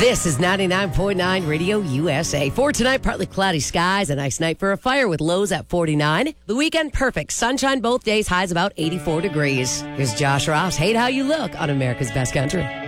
This is 99.9 Radio USA. For tonight, partly cloudy skies, a nice night for a fire with lows at 49. The weekend, perfect. Sunshine both days, highs about 84 degrees. Here's Josh Ross. Hate How You Look on America's Best Country.